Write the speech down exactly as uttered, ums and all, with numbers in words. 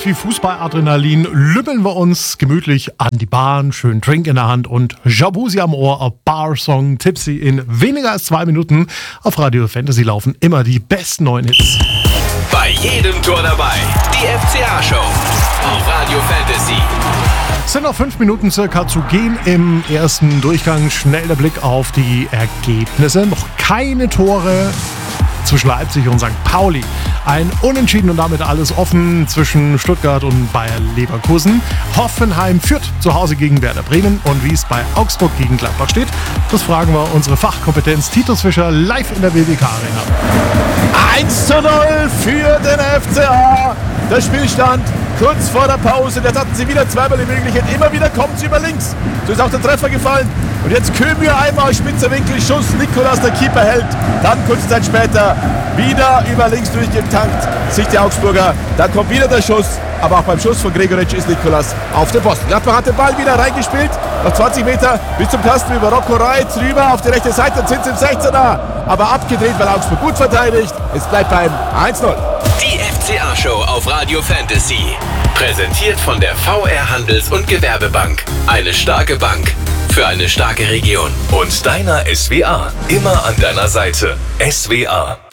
wie Fußballadrenalin lümmeln wir uns gemütlich an die Bahn, schön Drink in der Hand und Jacuzzi am Ohr, a Bar-Song Tipsy in weniger als zwei Minuten. Auf Radio Fantasy laufen immer die besten neuen Hits. Bei jedem Tor dabei, die F C A-Show auf Radio Fantasy. Es sind noch fünf Minuten circa zu gehen im ersten Durchgang. Schnell der Blick auf die Ergebnisse. Noch keine Tore zwischen Leipzig und Sankt Pauli. Ein Unentschieden und damit alles offen zwischen Stuttgart und Bayer Leverkusen. Hoffenheim führt zu Hause gegen Werder Bremen. Und wie es bei Augsburg gegen Gladbach steht, das fragen wir unsere Fachkompetenz Titus Fischer live in der B W K-Arena. eins zu null für den F C A. Der Spielstand kurz vor der Pause. Jetzt hatten sie wieder zweimal die Möglichkeit. Immer wieder kommt sie über links. So ist auch der Treffer gefallen. Und jetzt Kömür einmal spitzer Winkel, Schuss. Nikolas, der Keeper, hält. Dann kurze Zeit später wieder über links durchgetankt. Sich die Augsburger. Dann kommt wieder der Schuss. Aber auch beim Schuss von Gregoritsch ist Nikolas auf dem Posten. Gladbach hat den Ball wieder reingespielt. Noch zwanzig Meter bis zum Kasten über Rocco Reitz rüber auf die rechte Seite und sind im sechzehner. Aber abgedreht, weil Augsburg gut verteidigt. Es bleibt beim eins null. Die F C A-Show auf Radio Fantasy. Präsentiert von der V R Handels- und Gewerbebank. Eine starke Bank für eine starke Region. Und deiner S W A. Immer an deiner Seite. S W A.